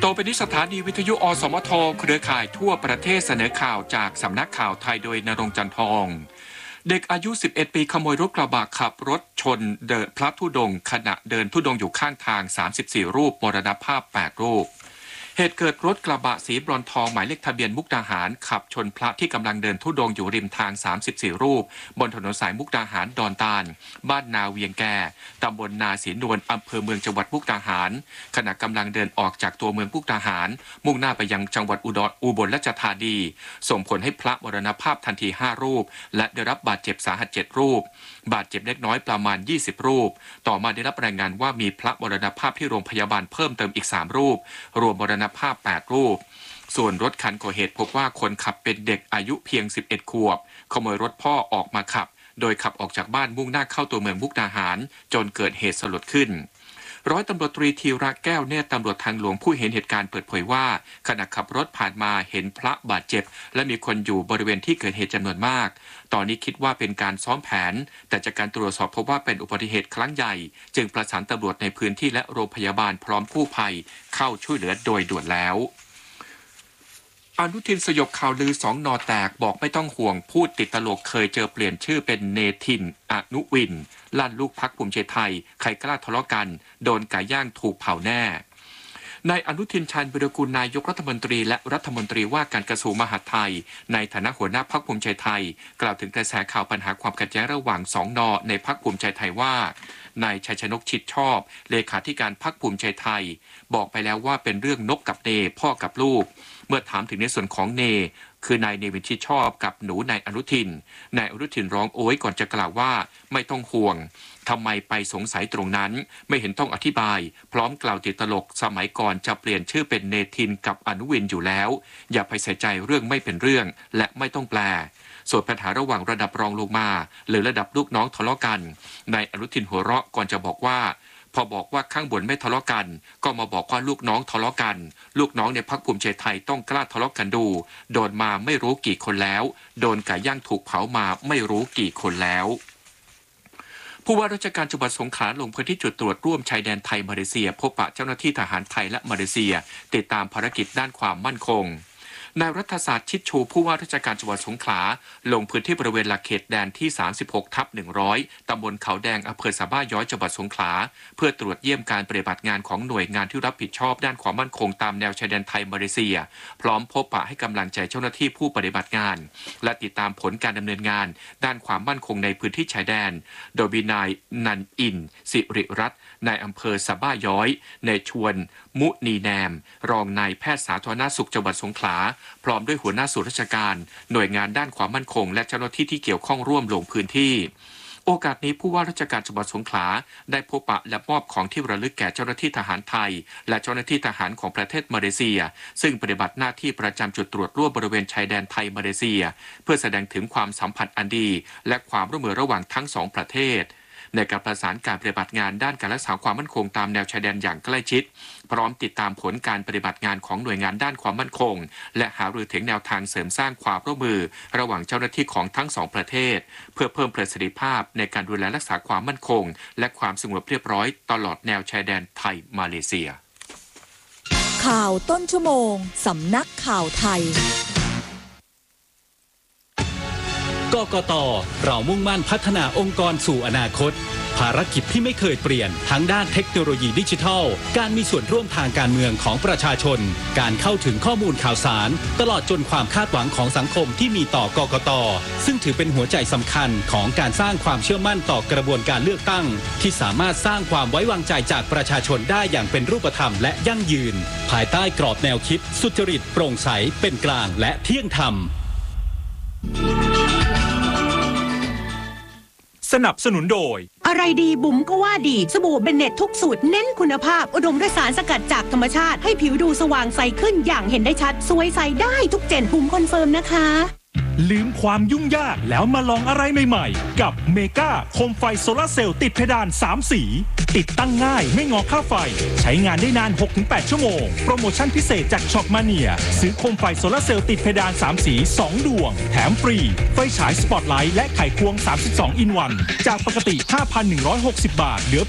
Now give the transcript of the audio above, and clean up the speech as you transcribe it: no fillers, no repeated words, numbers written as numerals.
ต่อไปนี้สถานีวิทยุอสมทเครือข่ายทั่วประเทศเสนอข่าวจากสำนักข่าวไทยโดยณรงค์จันทร์ทองเด็กอายุ11ปีขโมยรถกระบะขับรถชนพระธุดงค์ขณะเดินธุดงค์อยู่ข้างทาง34รูปมรณภาพ8รูปเหตุเกิดรถกระบะสีบรอนทองหมายเลขทะเบียนมุกดาหารขับชนพระที่กำลังเดินธุดงค์อยู่ริมทาง34รูปบนถนนสายมุกดาหารดอนตาลบ้านนาเวียงแก่ตำบลนาศรีนวลอำเภอเมืองจังหวัดมุกดาหารขณะกำลังเดินออกจากตัวเมืองมุกดาหารมุ่งหน้าไปยังจังหวัดอุบลราชธานีส่งผลให้พระมรณภาพทันที5รูปและได้รับบาดเจ็บสาหัส7รูปบาดเจ็บเล็กน้อยประมาณ20รูปต่อมาได้รับรายงานว่ามีพระมรณภาพที่โรงพยาบาลเพิ่มเติมอีก3รูปรวมมรณภาพ8รูปส่วนรถคันก่อเหตุพบว่าคนขับเป็นเด็กอายุเพียง11ขวบขโมยรถพ่อออกมาขับโดยขับออกจากบ้านมุ่งหน้าเข้าตัวเมืองมุกดาหารจนเกิดเหตุสลดขึ้นร้อยตำรวจตรีธีระแก้วเนตรตำรวจทางหลวงผู้เห็นเหตุการณ์เปิดเผยว่าขณะขับรถผ่านมาเห็นพระบาดเจ็บและมีคนอยู่บริเวณที่เกิดเหตุจำนวนมากตอนนี้คิดว่าเป็นการซ้อมแผนแต่จากการตรวจสอบพบว่าเป็นอุบัติเหตุครั้งใหญ่จึงประสานตำรวจในพื้นที่และโรงพยาบาลพร้อมกู้ภัยเข้าช่วยเหลือโดยด่วนแล้วอนุทินสยบข่าวลือ2 นอแตกบอกไม่ต้องห่วงพูดติดตลกเคยเจอเปลี่ยนชื่อเป็นเนทินอนุวินลั่นลูกพรรคภูมิใจไทยใครกล้าทะเลาะกันโดนไก่ย่างถูกเผาแน่นายอนุทินชาญวิรากูลนายกรัฐมนตรีและรัฐมนตรีว่าการกระทรวงมหาดไทยในฐานะหัวหน้าพรรคภูมิใจไทยกล่าวถึงกระแสข่าวปัญหาความขัดแย้งระหว่าง2 นอในพรรคภูมิใจไทยว่านายชัยชนกชิดชอบเลขาธิการพรรคภูมิใจไทยบอกไปแล้วว่าเป็นเรื่องนกกับเนพ่อกับลูกเมื่อถามถึงในส่วนของเนคือนายเนวินชิดชอบกับหนูนายอนุทินนายอนุทินร้องโอยก่อนจะกล่าวว่าไม่ต้องห่วงทำไมไปสงสัยตรงนั้นไม่เห็นต้องอธิบายพร้อมกล่าวติดตลกสมัยก่อนจะเปลี่ยนชื่อเป็นเนทินกับอนุวินอยู่แล้วอย่าไปใส่ใจเรื่องไม่เป็นเรื่องและไม่ต้องแปลส่วนปัญหาระหว่างระดับรองลงมาหรือระดับลูกน้องทะเลาะกันนายอนุทินหัวเราะก่อนจะบอกว่าพอบอกว่าข้างบนไม่ทะเลาะกันก็มาบอกว่าลูกน้องทะเลาะกันลูกน้องในพรรคภูมิใจไทยต้องกล้าทะเลาะกันดูโดนมาไม่รู้กี่คนแล้วโดนไก่ย่างถูกเผามาไม่รู้กี่คนแล้วผู้ว่าราชการจังหวัดสงขลาลงพื้นที่จุดตรวจร่วมชายแดนไทยมาเลเซียพบปะเจ้าหน้าที่ทหารไทยและมาเลเซียติดตามภารกิจด้านความมั่นคงนายรัฐศาสตร์ชิดชูผู้ว่าราชการจังหวัดสงขลาลงพื้นที่บริเวณหลักเขตแดนที่ 36/100 ตำบลเขาแดงอำเภอสะบ้าย้อยจังหวัดสงขลาเพื่อตรวจเยี่ยมการปฏิบัติงานของหน่วยงานที่รับผิดชอบด้านความมั่นคงตามแนวชายแดนไทยมาเลเซียพร้อมพบปะให้กำลังใจเจ้าหน้าที่ผู้ปฏิบัติงานและติดตามผลการดำเนินงานด้านความมั่นคงในพื้นที่ชายแดนโดยมีนายนันอินสิริรัตน์นายอำเภอสะบ้าย้อยนายชวนมุนีแนมรองนายแพทย์สาธารณสุขจังหวัดสงขลาพร้อมด้วยหัวหน้าส่วนราชการหน่วยงานด้านความมั่นคงและเจ้าหน้าที่ที่เกี่ยวข้องร่วมลงพื้นที่โอกาสนี้ผู้ว่าราชการจังหวัดสงขลาได้พบปะและมอบของที่ระลึกแก่เจ้าหน้าที่ทหารไทยและเจ้าหน้าที่ทหารของประเทศมาเลเซียซึ่งปฏิบัติหน้าที่ประจำจุดตรวจร่วมบริเวณชายแดนไทยมาเลเซียเพื่อแสดงถึงความสัมพันธ์อันดีและความร่วมมือระหว่างทั้ง2ประเทศในการประสานการปฏิบัติงานด้านการรักษาความมั่นคงตามแนวชายแดนอย่างใกล้ชิดพร้อมติดตามผลการปฏิบัติงานของหน่วยงานด้านความมั่นคงและหารือถึงแนวทางเสริมสร้างความร่วมมือระหว่างเจ้าหน้าที่ของทั้ง2ประเทศเพื่อเพิ่มประสิทธิภาพในการดูแลรักษาความมั่นคงและความสงบเรียบร้อยตลอดแนวชายแดนไทยมาเลเซียข่าวต้นชั่วโมงสำนักข่าวไทยกกต.เรามุ่งมั่นพัฒนาองค์กรสู่อนาคตภารกิจที่ไม่เคยเปลี่ยนทั้งด้านเทคโนโลยีดิจิทัลการมีส่วนร่วมทางการเมืองของประชาชนการเข้าถึงข้อมูลข่าวสารตลอดจนความคาดหวังของสังคมที่มีต่อกกต.ซึ่งถือเป็นหัวใจสำคัญของการสร้างความเชื่อมั่นต่อกระบวนการเลือกตั้งที่สามารถสร้างความไว้วางใจจากประชาชนได้อย่างเป็นรูปธรรมและยั่งยืนภายใต้กรอบแนวคิดสุจริตโปร่งใสเป็นกลางและเที่ยงธรรมสนับสนุนโดยอะไรดีบุ๋มก็ว่าดีสบู่เบนเน็ตทุกสูตรเน้นคุณภาพอุดมด้วยสารสกัดจากธรรมชาติให้ผิวดูสว่างใสขึ้นอย่างเห็นได้ชัดสวยใสได้ทุกเจนบุ๋มคอนเฟิร์มนะคะลืมความยุ่งยากแล้วมาลองอะไรใหม่ๆกับเมกาโคมไฟโซลาร์เซลล์ติดเพดาน3สีติดตั้งง่ายไม่งอค่าไฟใช้งานได้นาน 6-8 ชั่วโมงโปรโมชั่นพิเศษจากช็อปมาเนียซื้อโคมไฟโซลาร์เซลล์ติดเพดาน3สี2ดวงแถมฟรีไฟฉายสปอตไลท์และไขควง32 in 1จากปกติ 5,160 บาทเหลือ